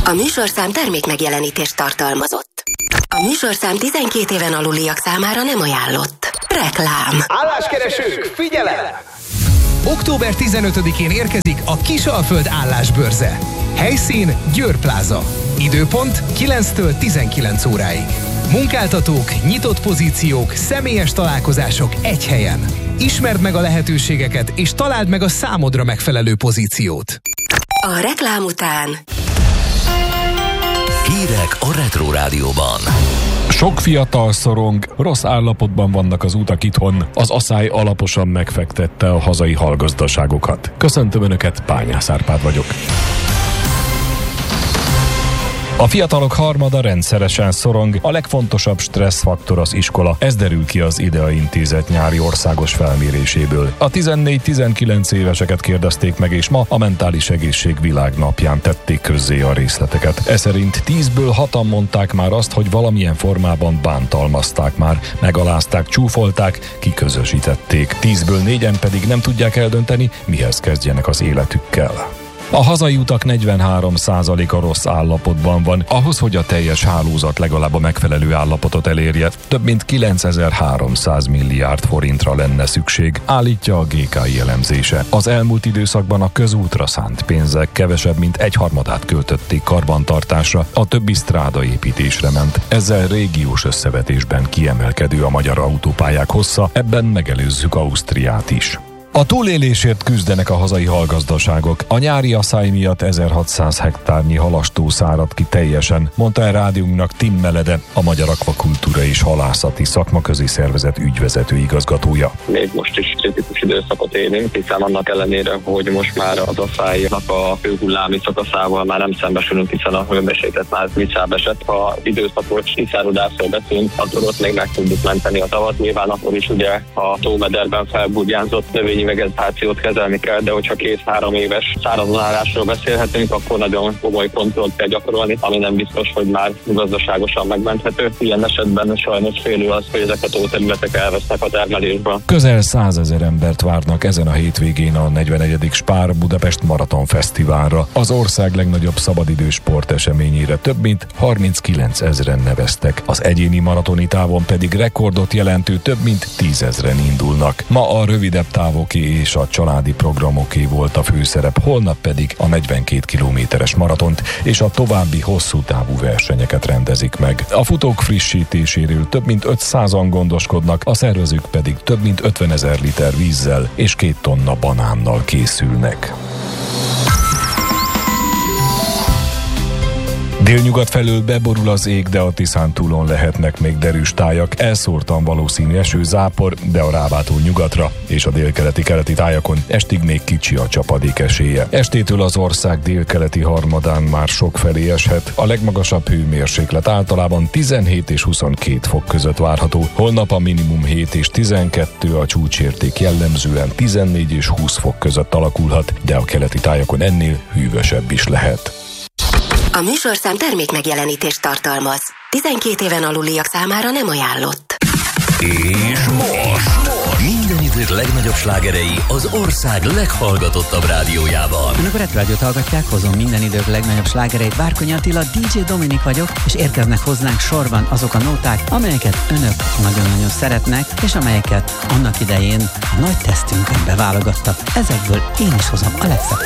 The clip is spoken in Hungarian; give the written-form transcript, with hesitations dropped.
A műsorszám termék megjelenítést tartalmazott. A műsorszám 12 éven aluliak számára nem ajánlott. Reklám. Álláskeresők, figyelem! Október 15-én érkezik a Kisalföld állásbörze. Helyszín Győr Pláza. Időpont 9-től 19 óráig. Munkáltatók, nyitott pozíciók, személyes találkozások egy helyen. Ismerd meg a lehetőségeket, és találd meg a számodra megfelelő pozíciót. A reklám után hírek a Retro Rádióban. Sok fiatal szorong, rossz állapotban vannak az utak itthon, az aszály alaposan megfektette a hazai hallgazdaságokat. Köszöntöm Önöket, Pányász Árpád vagyok. A fiatalok harmada rendszeresen szorong, a legfontosabb stresszfaktor az iskola. Ez derül ki az IDEA Intézet nyári országos felméréséből. A 14-19 éveseket kérdezték meg, és ma a Mentális Egészség Világnapján tették közzé a részleteket. Ez szerint 10-ből 6-an mondták már azt, hogy valamilyen formában bántalmazták már, megalázták, csúfolták, kiközösítették. 10-ből 4-en pedig nem tudják eldönteni, mihez kezdjenek az életükkel. A hazai utak 43%-a rossz állapotban van. Ahhoz, hogy a teljes hálózat legalább a megfelelő állapotot elérje, több mint 9300 milliárd forintra lenne szükség, állítja a GKI elemzése. Az elmúlt időszakban a közútra szánt pénzek kevesebb, mint 1/3 költötték karbantartásra, a többi strádaépítésre ment. Ezzel régiós összevetésben kiemelkedő a magyar autópályák hossza, ebben megelőzzük Ausztriát is. A túlélésért küzdenek a hazai hallgazdaságok. A nyári aszály miatt 1600 hektárnyi halastó szárad ki teljesen, mondta el rádiónknak Tim Melede, a Magyar Akvakultúra és Halászati Szakmaközi Szervezet ügyvezető igazgatója. Még most is kritikus időszakot élünk, hiszen annak ellenére, hogy most már az aszálynak a főhullámi szakaszával már nem szembesülünk, hiszen a hőmérséklet már visszább esett. Ha időszakos kiszáradásról beszélünk, akkor ott még meg tudjuk menteni a tavat. Nyilván akkor is ugye a tómederben felburjánzott növényi vegetációt kezelni kell, de hogyha 2-3 éves szárazonálásról beszélhetünk, akkor nagyon komoly kontrollt kell gyakorolni, ami nem biztos, hogy már gazdaságosan megmenthető. Ilyen esetben sajnos félő az, hogy ezek a tóterületek elvesznek a termelésből. Közel 100 000 embert várnak ezen a hétvégén a 41. Spár Budapest Maraton Fesztiválra. Az ország legnagyobb szabadidős sporteseményére több mint 39 000 neveztek. Az egyéni maratoni távon pedig rekordot jelentő több mint 10 000 indulnak. Ma a rövidebb távok és a családi programoké volt a főszerep, holnap pedig a 42 kilométeres maratont és a további hosszú távú versenyeket rendezik meg. A futók frissítéséről több mint 500-an gondoskodnak, a szervezők pedig több mint 50 000 liter vízzel és 2 tonna banánnal készülnek. Délnyugat felől beborul az ég, de a Tiszántúlon lehetnek még derűs tájak. Elszórtan valószínű esőzápor, de a Rábától nyugatra és a délkeleti-keleti tájakon estig még kicsi a csapadék esélye. Estétől az ország délkeleti harmadán már sokfelé eshet. A legmagasabb hőmérséklet általában 17 és 22 fok között várható. Holnap a minimum 7 és 12, a csúcsérték jellemzően 14 és 20 fok között alakulhat, de a keleti tájakon ennél hűvösebb is lehet. a műsorszám termék megjelenítést tartalmaz. 12 éven aluliak számára nem ajánlott. És most minden idők legnagyobb slágerei az ország leghallgatottabb rádiójában. Önök a Retro Rádiót hallgatják, hozom minden idők legnagyobb slágereit. Várkonyi Attila, DJ Dominik vagyok, és érkeznek hozzánk sorban azok a nóták, amelyeket önök nagyon-nagyon szeretnek, és amelyeket annak idején a nagy tesztünkön beválogattak. Ezekből én is hozom a legszebb